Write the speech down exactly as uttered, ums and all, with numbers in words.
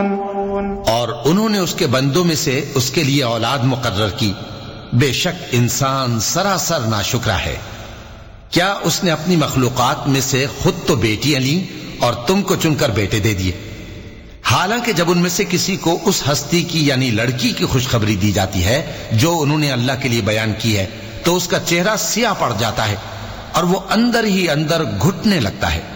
और उन्होंने उसके बंदों में से उसके लिए औलाद मुकर्रर की। बेशक इंसान सरासर नाशुक्रा है। क्या उसने अपनी मखलूकात में से खुद तो बेटियां ली और तुमको चुनकर बेटे दे दिए। हालांकि जब उनमें से किसी को उस हस्ती की यानी लड़की की खुशखबरी दी जाती है जो उन्होंने अल्लाह के लिए बयान की है, तो उसका चेहरा सियाह पड़ जाता है और वो अंदर ही अंदर घुटने लगता है।